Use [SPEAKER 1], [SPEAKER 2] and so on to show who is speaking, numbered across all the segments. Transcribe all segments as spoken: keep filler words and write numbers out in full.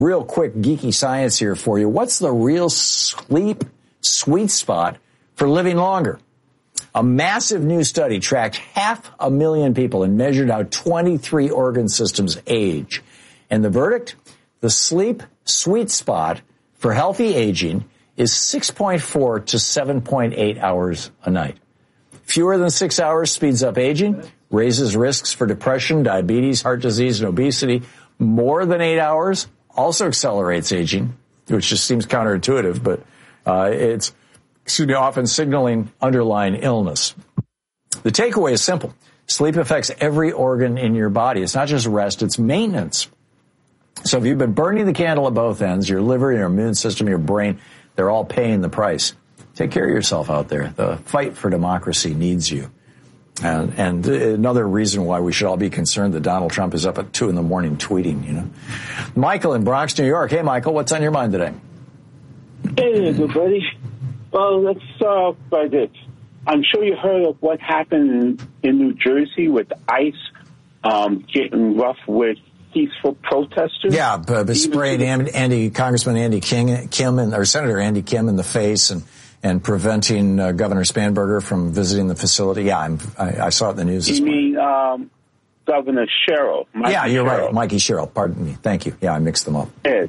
[SPEAKER 1] Real quick geeky science here for you. What's the real sleep sweet spot for living longer? A massive new study tracked half a million people and measured how twenty-three organ systems age. And the verdict? The sleep sweet spot for healthy aging is six point four to seven point eight hours a night. Fewer than six hours speeds up aging, raises risks for depression, diabetes, heart disease, and obesity. More than eight hours also accelerates aging, which just seems counterintuitive, but uh, it's excuse me, often signaling underlying illness. The takeaway is simple. Sleep affects every organ in your body. It's not just rest, it's maintenance. So if you've been burning the candle at both ends, your liver, your immune system, your brain, they're all paying the price. Take care of yourself out there. The fight for democracy needs you. And, and another reason why we should all be concerned that Donald Trump is up at two in the morning tweeting, you know. Michael in Bronx, New York. Hey, Michael, what's on your mind today?
[SPEAKER 2] Hey, everybody. Well, let's start off by this. I'm sure you heard of what happened in, in New Jersey with ICE um, getting rough with peaceful protesters.
[SPEAKER 1] Yeah, but spraying Andy, Andy, Congressman Andy King, Kim, and, or Senator Andy Kim in the face and, and preventing uh, Governor Spanberger from visiting the facility. Yeah, I'm, I, I saw it in the news this
[SPEAKER 2] You
[SPEAKER 1] morning.
[SPEAKER 2] mean um, Governor Sherrill? Mikey
[SPEAKER 1] yeah, you're
[SPEAKER 2] Sherrill.
[SPEAKER 1] right. Mikey Sherrill. Pardon me. Thank you. Yeah, I mixed them up.
[SPEAKER 2] Yes.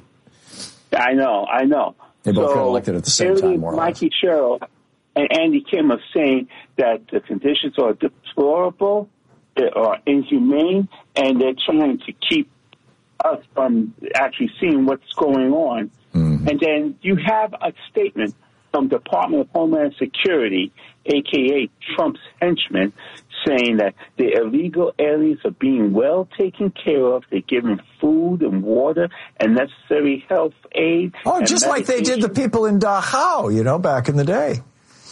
[SPEAKER 2] I know, I know.
[SPEAKER 1] They both
[SPEAKER 2] so,
[SPEAKER 1] got elected at the same time, more or less.
[SPEAKER 2] Mikey Sherrill and Andy Kim are saying that the conditions are deplorable, they are inhumane, and they're trying to keep us from actually seeing what's going on. Mm-hmm. And then you have a statement from Department of Homeland Security, a k a. Trump's henchmen, saying that the illegal aliens are being well taken care of. They're given food and water and necessary health aid.
[SPEAKER 1] Oh, just like they did the people in Dachau, you know, back in the day.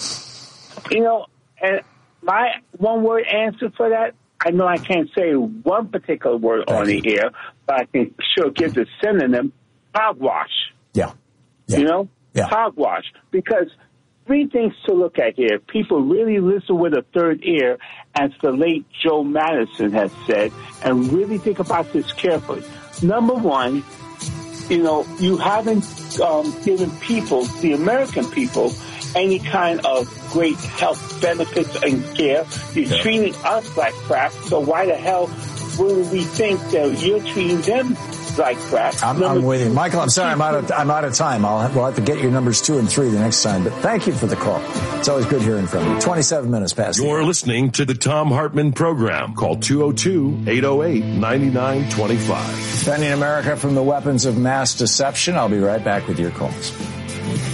[SPEAKER 2] You know, and my one-word answer for that, I know I can't say one particular word Thank on you. the air, but I can sure give the synonym, hogwash.
[SPEAKER 1] Yeah. yeah.
[SPEAKER 2] You know?
[SPEAKER 1] Yeah.
[SPEAKER 2] Hogwash. Because three things to look at here. People really listen with a third ear, as the late Joe Madison has said, and really think about this carefully. Number one, you know, you haven't um, given people, the American people, any kind of great health benefits and care. You're yeah. treating us like crap, so why the hell would we think that you're treating them like crap?
[SPEAKER 1] I'm, I'm with you. Michael, I'm sorry, I'm out of, I'm out of time. I'll have, we'll have to get your numbers two and three the next time, but thank you for the call. It's always good hearing from you. twenty-seven minutes past.
[SPEAKER 3] You're listening to the Thom Hartmann Program. Call two oh two, eight oh eight, nine nine two five.
[SPEAKER 1] Defending America from the weapons of mass deception. I'll be right back with your calls.